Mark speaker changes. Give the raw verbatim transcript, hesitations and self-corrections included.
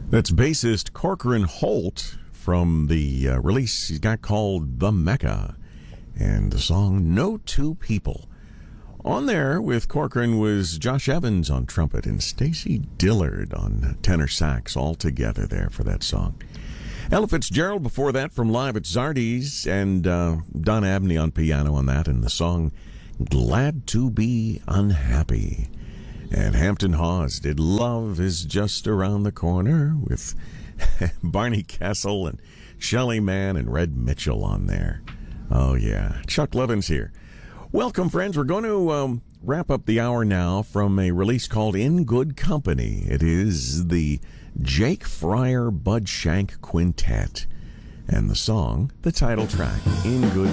Speaker 1: That's bassist Corcoran Holt from the uh, release he's got called The Mecca, and the song No Two People. On there with Corcoran was Josh Evans on trumpet and Stacy Dillard on tenor sax, all together there for that song. Ella Fitzgerald before that from Live at Zardy's, and uh, Don Abney on piano on that, and the song Glad to Be Unhappy. And Hampton Hawes did Love Is Just Around the Corner with Barney Kessel and Shelley Mann and Red Mitchell on there. Oh, yeah. Chuck Levin's here. Welcome, friends. We're going to um, wrap up the hour now from a release called In Good Company. It is the Jake Fryer Bud Shank Quintet. And the song, the title track, In Good